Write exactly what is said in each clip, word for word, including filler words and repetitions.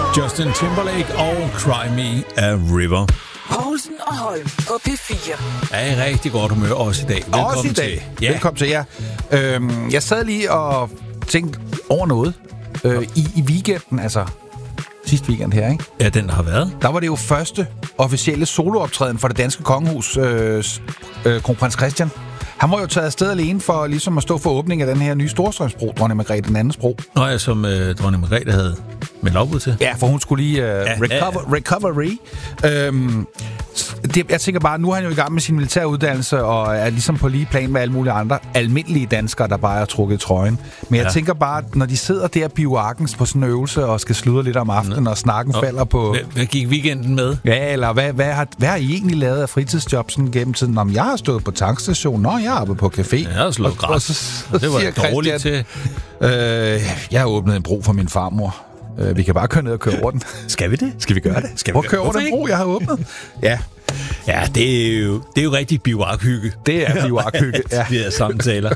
Justin Timberlake og Cry Me a River. Poulsen og Holm på P fire. Er i rigtig godt humør også i dag. Velkommen også i dag. til. Ja. Velkommen til jer. Øhm, jeg sad lige og tænkte over noget. Øh, i, I weekenden, altså sidste weekend her, ikke? Ja, den der har været. Der var det jo første officielle solooptræden for det danske kongehus, øh, øh, kronprins Christian. Han var jo taget afsted alene for ligesom at stå for åbning af den her nye Storstrømsbro, dronning Margrethe den andens bro. Nå ja, som øh, dronning Margrethe havde med lovbud til. Ja, for hun skulle lige øh, ja, recover, ja. recovery. Øhm, det, jeg tænker bare, nu er han jo i gang med sin militæruddannelse og er ligesom på lige plan med alle mulige andre almindelige danskere, der bare er trukket trøjen. Men jeg ja. tænker bare, når de sidder der bioarkens på sådan en øvelse og skal sludre lidt om aftenen, og snakken og falder på... Hvad, hvad gik weekenden med? Ja, eller hvad, hvad, har, hvad har I egentlig lavet af fritidsjob sådan gennem tiden? Nå, jeg har stået på tankstationen, nå, jeg har arbejdet på café. Ja, jeg har slået græs. Og så, så det var dårligt til. Øh, jeg har åbnet en bro for min farmor. Øh, vi kan bare køre ned og køre over den. Skal vi det? Skal vi gøre det? Skal vi Prøv at køre over den bro, jeg har åbnet. Ja. Ja, det er jo, det er jo rigtig bioarkhygge. Det er bioarkhygge, ja. De her samtaler.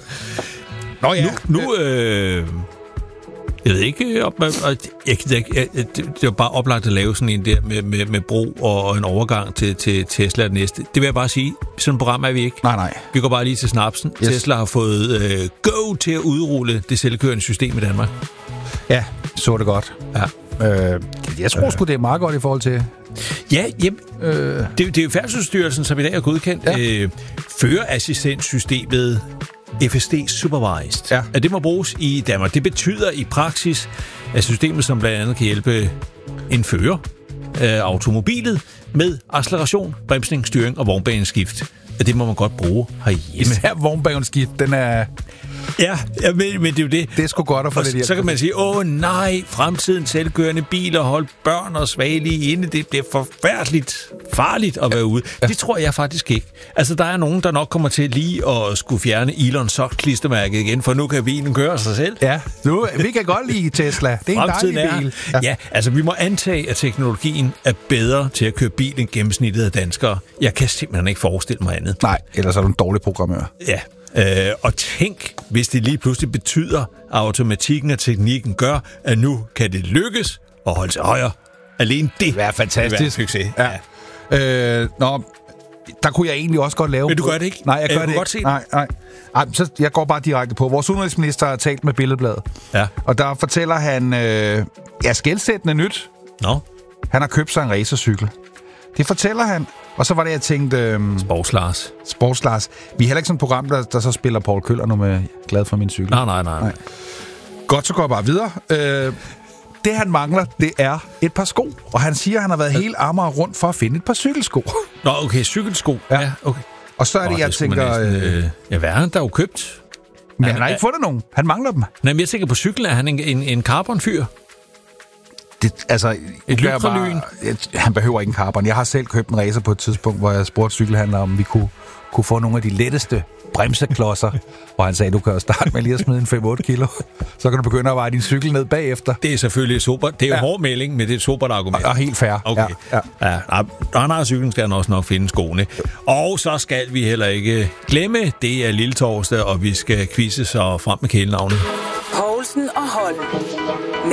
Nå ja. Nu, nu øh, jeg ved ikke, op, jeg, jeg, jeg, jeg, det var bare oplagt at lave sådan en der med, med, med bro og en overgang til, til Tesla det næste. Det vil jeg bare sige. Sådan et program er vi ikke. Nej, nej. Vi går bare lige til snapsen. Yes. Tesla har fået øh, go til at udrulle det selvkørende system i Danmark. Ja, så det godt. Ja. Øh, jeg tror sgu, det er meget godt i forhold til... Ja, jamen, øh. det, det er jo Færdselsstyrelsen, som i dag er godkendt. Ja. Øh, førerassistenssystemet F S D Supervised. Ja. At det må bruges i Danmark. Det betyder i praksis, at systemet, som blandt andet kan hjælpe en fører af automobilet med acceleration, bremsning, styring og vognbaneskift. At det må man godt bruge herhjemme. Især vognbaneskift, den er... Ja, ja men, men det er jo det. Det er sgu godt at få og det hjælp. Så kan man sige, åh nej, fremtidens selvkørende biler, hold børn og svagelige inde, det bliver forfærdeligt farligt at være ude. Ja. Det tror jeg faktisk ikke. Altså, der er nogen, der nok kommer til lige at skulle fjerne Elon Musk-klistermærket igen, for nu kan bilen køre sig selv. Ja, nu, vi kan godt lide Tesla. Det er en dejlig bil. Ja. ja, altså vi må antage, at teknologien er bedre til at køre bil end gennemsnittet af danskere. Jeg kan simpelthen ikke forestille mig andet. Nej, ellers er du en dårlig programmør. Ja. Øh, og tænk, hvis det lige pludselig betyder, at automatikken og teknikken gør, at nu kan det lykkes at holde sig højere. Alene det, det er fantastisk. Det er succes. Ja. Ja. Øh, nå, der kunne jeg egentlig også godt lave... Men du gør det ikke? Nej, jeg gør jeg det godt ikke. Se nej, nej. Ej, så jeg går bare direkte på. Vores udenrigsminister har talt med Billedbladet. Ja. Og der fortæller han... Øh, ja, skelsættende nyt. Nå. Han har købt sig en racercykel. Det fortæller han. Og så var det, jeg tænkte... Øhm, Sportslars. Sportslars. Vi er heller ikke sådan et program, der, der så spiller Paul Køller nu med Glad for min cykel. Nej, nej, nej. nej. Godt, så går jeg bare videre. Øh, det, han mangler, det er et par sko. Og han siger, at han har været hele Amager rundt for at finde et par cykelsko. Nå, okay, cykelsko. Ja, ja okay. Og så er det, oh, jeg det tænker... Næsten, øh, ja, hvad er han, der er jo købt? Men han, han har ikke fundet nogen. Han mangler dem. Nej, men jeg tænker på cyklen, er han en, en, en carbonfyr? Det, altså, et lykrelyn. Han behøver ikke en carbon. Jeg har selv købt en racer på et tidspunkt, hvor jeg spurgte cykelhandler, om vi kunne, kunne få nogle af de letteste bremseklodser. Og han sagde, du kan jo starte med lige at smide en fem otte kilo. Så kan du begynde at veje din cykel ned bagefter. Det er selvfølgelig super. Det er jo ja. hård melding, men det er et supert argument. Og, og helt fair. Okay. Ja, ja. Ja, når han har cyklen, skal han også nok finde skoene. Og så skal vi heller ikke glemme, det er lille torsdag, og vi skal quizze så frem med kælenavnet. Poulsen og Holm.